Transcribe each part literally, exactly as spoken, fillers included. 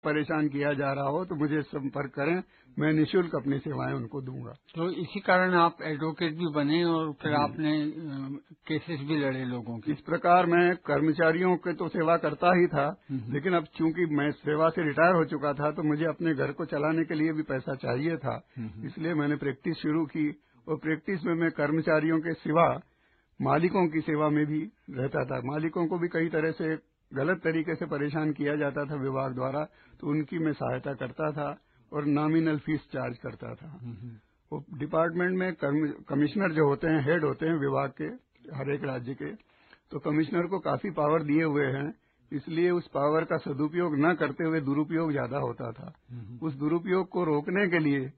परेशान किया जा रहा हो तो मुझे संपर्क करें, मैं निःशुल्क अपनी सेवाएं उनको दूंगा। तो इसी कारण आप एडवोकेट भी बने और फिर आपने केसेस भी लड़े लोगों के। इस प्रकार मैं कर्मचारियों के तो सेवा करता ही था, लेकिन अब चूंकि मैं सेवा से रिटायर हो चुका था तो मुझे अपने घर को चलाने के लिए भी पैसा चाहिए था, इसलिए मैंने प्रैक्टिस शुरू की। और प्रैक्टिस में मैं कर्मचारियों के सिवा मालिकों की सेवा में भी रहता था। मालिकों को भी कई तरह से गलत तरीके से परेशान किया जाता था विभाग द्वारा, तो उनकी मैं सहायता करता था और नॉमिनल फीस चार्ज करता था। वो डिपार्टमेंट में कमिश्नर जो होते हैं, हेड होते हैं विभाग के हर एक राज्य के, तो कमिश्नर को काफी पावर दिए हुए हैं, इसलिए उस पावर का सदुपयोग न करते हुए दुरुपयोग ज्यादा होता था। उस दुरुपयोग को रोकने के लिए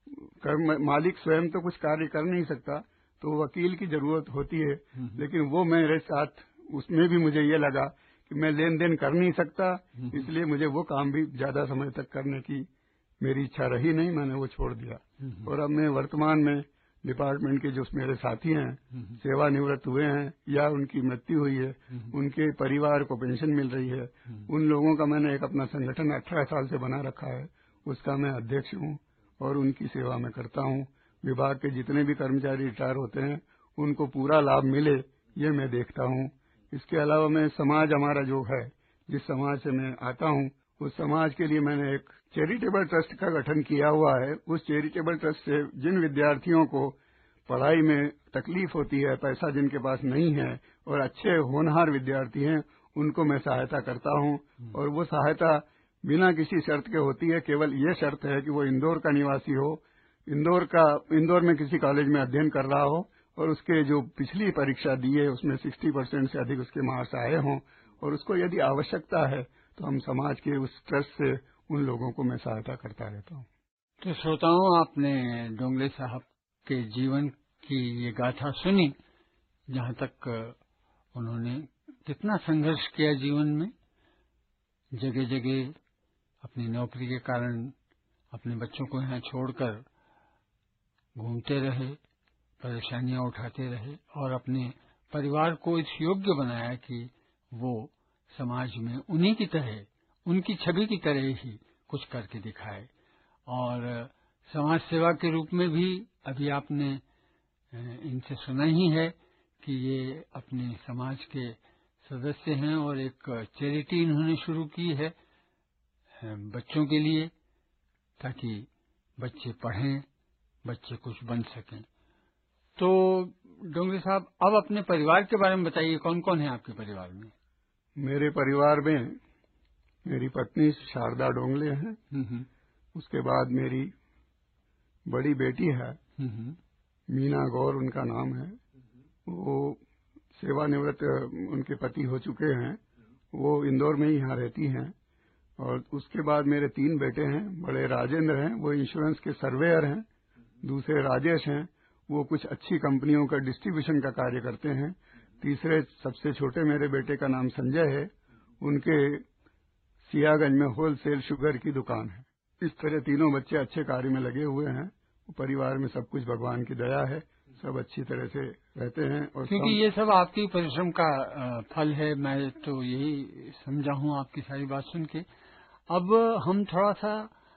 मालिक स्वयं तो कुछ कार्य कर नहीं सकता, तो वकील की जरूरत होती है, लेकिन वो मेरे साथ उसमें भी मुझे ये लगा कि मैं लेन देन कर नहीं सकता, इसलिए मुझे वो काम भी ज्यादा समय तक करने की मेरी इच्छा रही नहीं, मैंने वो छोड़ दिया। और अब मैं वर्तमान में डिपार्टमेंट के जो मेरे साथी हैं, सेवानिवृत्त हुए हैं या उनकी मृत्यु हुई है, उनके परिवार को पेंशन मिल रही है, उन लोगों का मैंने एक अपना संगठन अठारह साल से बना रखा है, उसका मैं अध्यक्ष हूँ और उनकी सेवा में करता हूँ। विभाग के जितने भी कर्मचारी रिटायर होते हैं उनको पूरा लाभ मिले, ये मैं देखता हूँ। इसके अलावा मैं समाज हमारा जो है, जिस समाज से मैं आता हूँ, उस समाज के लिए मैंने एक चैरिटेबल ट्रस्ट का गठन किया हुआ है। उस चैरिटेबल ट्रस्ट से जिन विद्यार्थियों को पढ़ाई में तकलीफ होती है, पैसा जिनके पास नहीं है और अच्छे होनहार विद्यार्थी हैं, उनको मैं सहायता करता हूँ। और वो सहायता बिना किसी शर्त के होती है, केवल ये शर्त है कि वो इंदौर का निवासी हो, इंदौर का इंदौर में किसी कॉलेज में अध्ययन कर रहा हो और उसके जो पिछली परीक्षा दी है उसमें साठ परसेंट से अधिक उसके मार्क्स आए हों, और उसको यदि आवश्यकता है तो हम समाज के उस ट्रस्ट से उन लोगों को मैं सहायता करता रहता हूँ। तो श्रोताओं, आपने डोंगले साहब के जीवन की ये गाथा सुनी, जहाँ तक उन्होंने कितना संघर्ष किया जीवन में, जगह जगह अपनी नौकरी के कारण अपने बच्चों को यहाँ छोड़कर घूमते रहे, परेशानियां उठाते रहे और अपने परिवार को इस योग्य बनाया कि वो समाज में उन्हीं की तरह, उनकी छवि की तरह ही कुछ करके दिखाए। और समाज सेवा के रूप में भी अभी आपने इनसे सुना ही है कि ये अपने समाज के सदस्य हैं और एक चैरिटी इन्होंने शुरू की है बच्चों के लिए, ताकि बच्चे पढ़ें, बच्चे कुछ बन सकें। तो डोंगरे साहब, अब अपने परिवार के बारे में बताइए, कौन कौन है आपके परिवार में? मेरे परिवार में मेरी पत्नी शारदा डोंगले हैं, उसके बाद मेरी बड़ी बेटी है मीना गौर, उनका नाम है, वो सेवानिवृत्त उनके पति हो चुके हैं, वो इंदौर में ही यहाँ रहती हैं। और उसके बाद मेरे तीन बेटे हैं, बड़े राजेंद्र हैं, वो इंश्योरेंस के सर्वेयर हैं, दूसरे राजेश हैं, वो कुछ अच्छी कंपनियों का डिस्ट्रीब्यूशन का कार्य करते हैं, तीसरे सबसे छोटे मेरे बेटे का नाम संजय है, उनके सियागंज में होलसेल शुगर की दुकान है। इस तरह तीनों बच्चे अच्छे कार्य में लगे हुए हैं। परिवार में सब कुछ भगवान की दया है, सब अच्छी तरह से रहते हैं। और क्योंकि ये सब आपकी परिश्रम का फल है, मैं तो यही समझा हूँ आपकी सारी बात सुन के। अब हम थोड़ा सा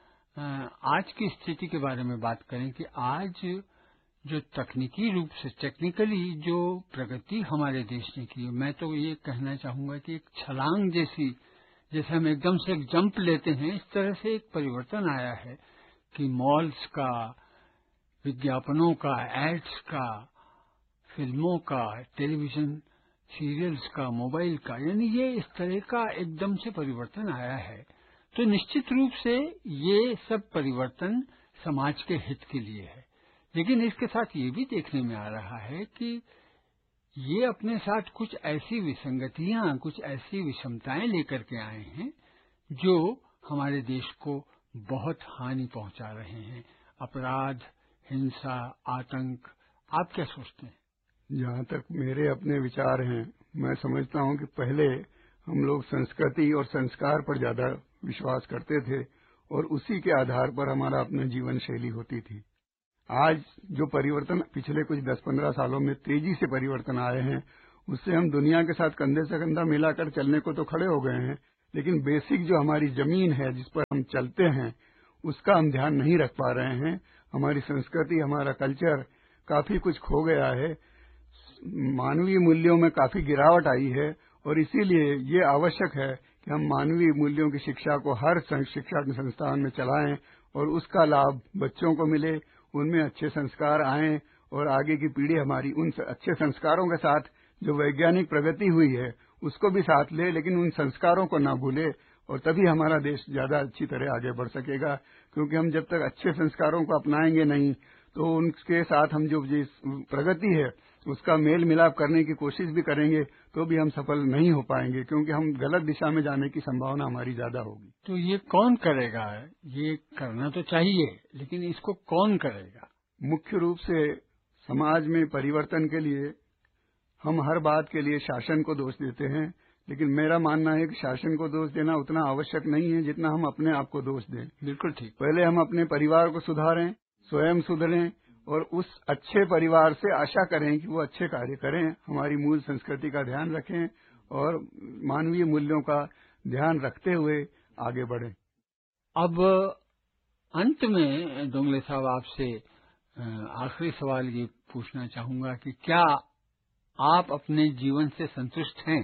आज की स्थिति के बारे में बात करें कि आज जो तकनीकी रूप से, टेक्निकली जो प्रगति हमारे देश ने की, मैं तो ये कहना चाहूंगा कि एक छलांग जैसी, जैसे हम एकदम से एक जंप लेते हैं, इस तरह से एक परिवर्तन आया है कि मॉल्स का, विज्ञापनों का, एड्स का, फिल्मों का, टेलीविजन सीरियल्स का, मोबाइल का, यानी ये इस तरह का एकदम से परिवर्तन आया है। तो निश्चित रूप से ये सब परिवर्तन समाज के हित के लिए है, लेकिन इसके साथ ये भी देखने में आ रहा है कि ये अपने साथ कुछ ऐसी विसंगतियां, कुछ ऐसी विषमताएं लेकर के आए हैं जो हमारे देश को बहुत हानि पहुंचा रहे हैं। अपराध, हिंसा, आतंक, आप क्या सोचते हैं? जहाँ तक मेरे अपने विचार हैं, मैं समझता हूँ कि पहले हम लोग संस्कृति और संस्कार पर ज्यादा विश्वास करते थे और उसी के आधार पर हमारा अपना जीवन शैली होती थी। आज जो परिवर्तन पिछले कुछ दस पंद्रह सालों में तेजी से परिवर्तन आए हैं, उससे हम दुनिया के साथ कंधे से कंधा मिलाकर चलने को तो खड़े हो गए हैं, लेकिन बेसिक जो हमारी जमीन है जिस पर हम चलते हैं उसका हम ध्यान नहीं रख पा रहे हैं। हमारी संस्कृति, हमारा कल्चर काफी कुछ खो गया है, मानवीय मूल्यों में काफी गिरावट आई है और इसीलिए ये आवश्यक है कि हम मानवीय मूल्यों की शिक्षा को हर शिक्षा संस्थान में चलाएं और उसका लाभ बच्चों को मिले, उनमें अच्छे संस्कार आएं और आगे की पीढ़ी हमारी उन अच्छे संस्कारों के साथ जो वैज्ञानिक प्रगति हुई है उसको भी साथ ले, लेकिन उन संस्कारों को ना भूले और तभी हमारा देश ज्यादा अच्छी तरह आगे बढ़ सकेगा। क्योंकि हम जब तक अच्छे संस्कारों को अपनाएंगे नहीं तो उनके साथ हम जो जिस प्रगति है उसका मेल मिलाप करने की कोशिश भी करेंगे तो भी हम सफल नहीं हो पाएंगे, क्योंकि हम गलत दिशा में जाने की संभावना हमारी ज्यादा होगी। तो ये कौन करेगा? ये करना तो चाहिए, लेकिन इसको कौन करेगा? मुख्य रूप से समाज में परिवर्तन के लिए हम हर बात के लिए शासन को दोष देते हैं, लेकिन मेरा मानना है कि शासन को दोष देना उतना आवश्यक नहीं है जितना हम अपने आप को दोष दें। बिल्कुल ठीक। पहले हम अपने परिवार को सुधारें, स्वयं सुधरें और उस अच्छे परिवार से आशा करें कि वो अच्छे कार्य करें, हमारी मूल संस्कृति का ध्यान रखें और मानवीय मूल्यों का ध्यान रखते हुए आगे बढ़ें। अब अंत में डोंगले साहब आपसे आखिरी सवाल ये पूछना चाहूंगा कि क्या आप अपने जीवन से संतुष्ट हैं?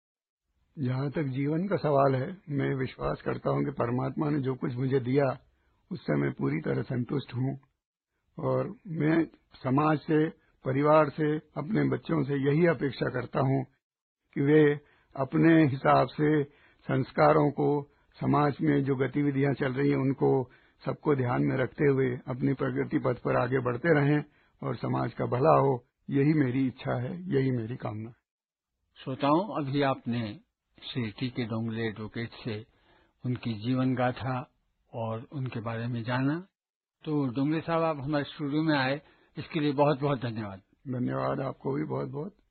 जहां तक जीवन का सवाल है, मैं विश्वास करता हूं कि परमात्मा ने जो कुछ मुझे दिया उससे मैं पूरी तरह संतुष्ट हूं और मैं समाज से, परिवार से, अपने बच्चों से यही अपेक्षा करता हूं कि वे अपने हिसाब से संस्कारों को, समाज में जो गतिविधियां चल रही हैं उनको सबको ध्यान में रखते हुए अपनी प्रगति पथ पर आगे बढ़ते रहें और समाज का भला हो, यही मेरी इच्छा है, यही मेरी कामना है। श्रोताओं, अभी आपने श्री टी के डोंगले एडवोकेट से उनकी जीवन गाथा और उनके बारे में जाना। तो डोंगले साहब, आप हमारे स्टूडियो में आए, इसके लिए बहुत बहुत धन्यवाद। धन्यवाद, आपको भी बहुत बहुत।